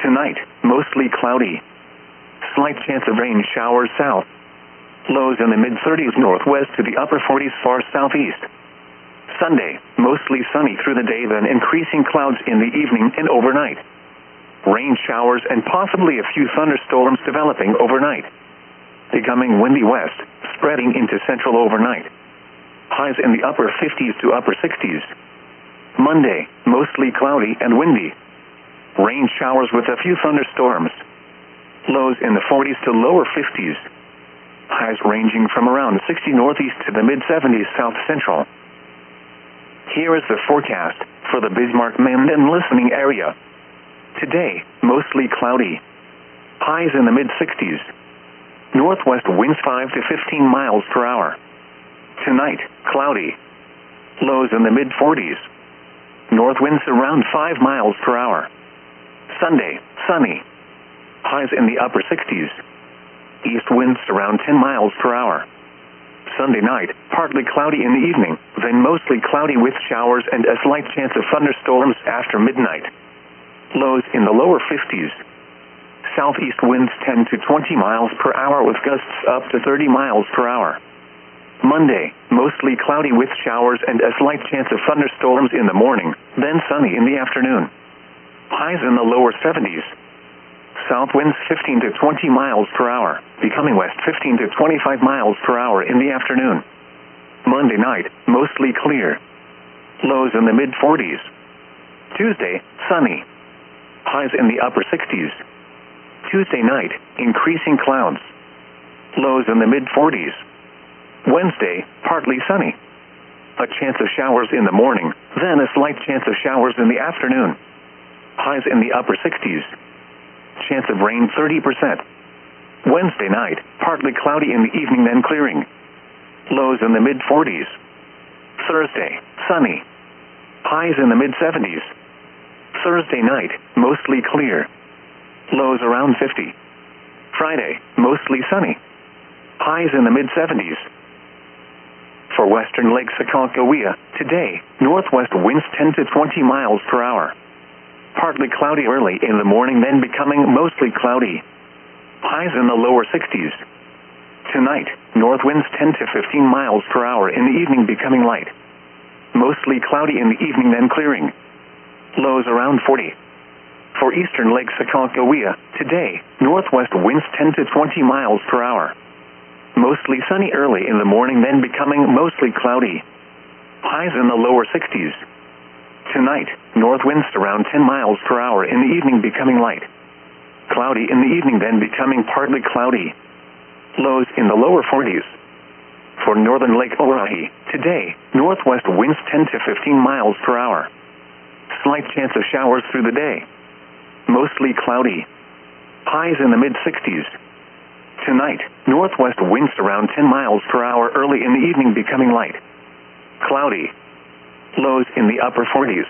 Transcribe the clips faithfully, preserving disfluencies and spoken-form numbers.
Tonight, mostly cloudy. Slight chance of rain showers south. Lows in the mid thirties northwest to the upper forties far southeast. Sunday, mostly sunny through the day, then increasing clouds in the evening and overnight. Rain showers and possibly a few thunderstorms developing overnight. Becoming windy west, spreading into central overnight. Highs in the upper fifties to upper sixties. Monday, mostly cloudy and windy. Rain showers with a few thunderstorms. Lows in the forties to lower fifties. Highs ranging from around sixty northeast to the mid seventies south central. Here is the forecast for the Bismarck-Menden listening area. Today, mostly cloudy. Highs in the mid sixties. Northwest winds five to fifteen miles per hour. Tonight, cloudy. Lows in the mid forties. North winds around five miles per hour. Sunday, sunny. Highs in the upper sixties. East winds around ten miles per hour. Sunday night, partly cloudy in the evening, then mostly cloudy with showers and a slight chance of thunderstorms after midnight. Lows in the lower fifties. Southeast winds ten to twenty miles per hour with gusts up to thirty miles per hour. Monday, mostly cloudy with showers and a slight chance of thunderstorms in the morning, then sunny in the afternoon. Highs in the lower seventies. South winds fifteen to twenty miles per hour, becoming west fifteen to twenty-five miles per hour in the afternoon. Monday night, mostly clear. Lows in the mid forties. Tuesday, sunny. Highs in the upper sixties. Tuesday night, increasing clouds. Lows in the mid forties. Wednesday, partly sunny. A chance of showers in the morning, then a slight chance of showers in the afternoon. Highs in the upper sixties. Chance of rain thirty percent. Wednesday night, partly cloudy in the evening, then clearing. Lows in the mid forties. Thursday, sunny. Highs in the mid seventies. Thursday night, mostly clear. Lows around fifty. Friday, mostly sunny. Highs in the mid seventies. For western Lake Sakakawea, today, northwest winds ten to twenty miles per hour. Partly cloudy early in the morning, then becoming mostly cloudy. Highs in the lower sixties. Tonight, north winds ten to fifteen miles per hour in the evening, becoming light. Mostly cloudy in the evening, then clearing. Lows around forty. For eastern Lake Sakakawea, today, northwest winds ten to twenty miles per hour. Mostly sunny early in the morning, then becoming mostly cloudy. Highs in the lower sixties. Tonight, north winds around ten miles per hour in the evening, becoming light. Cloudy in the evening, then becoming partly cloudy. Lows in the lower forties. For northern Lake Orohi, today, northwest winds ten to fifteen miles per hour. Slight chance of showers through the day. Mostly cloudy. Highs in the mid sixties. Tonight, northwest winds around ten miles per hour early in the evening, becoming light. Cloudy. Lows in the upper forties.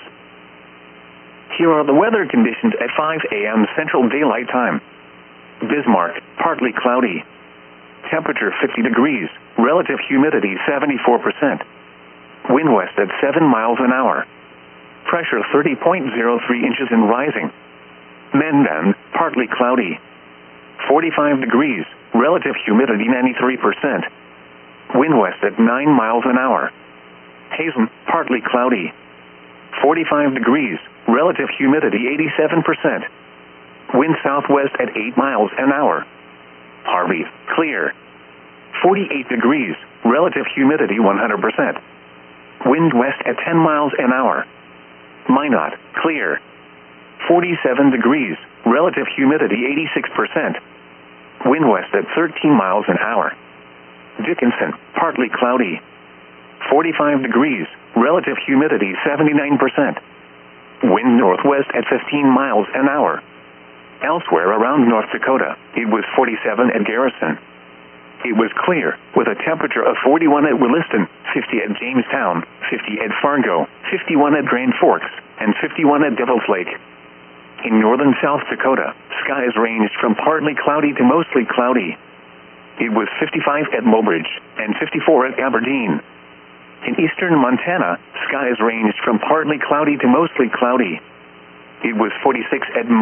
Here are the weather conditions at five a m Central Daylight Time. Bismarck, partly cloudy. Temperature fifty degrees, relative humidity seventy-four percent. Wind west at seven miles an hour. Pressure thirty point zero three inches and rising. Menden, partly cloudy. forty-five degrees, relative humidity ninety-three percent. Wind west at nine miles an hour. Hazen, partly cloudy. forty-five degrees, relative humidity eighty-seven percent. Wind southwest at eight miles an hour. Harvey, clear. forty-eight degrees, relative humidity one hundred percent. Wind west at ten miles an hour. Minot, clear. forty-seven degrees, relative humidity eighty-six percent. Wind west at thirteen miles an hour. Dickinson, partly cloudy. forty-five degrees, relative humidity seventy-nine percent. Wind northwest at fifteen miles an hour. Elsewhere around North Dakota, it was forty-seven at Garrison. It was clear, with a temperature of forty-one at Williston, fifty at Jamestown, fifty at Fargo, fifty-one at Grand Forks, and fifty-one at Devil's Lake. In northern South Dakota, skies ranged from partly cloudy to mostly cloudy. It was fifty-five at Mobridge and fifty-four at Aberdeen. In eastern Montana, skies ranged from partly cloudy to mostly cloudy. It was forty-six at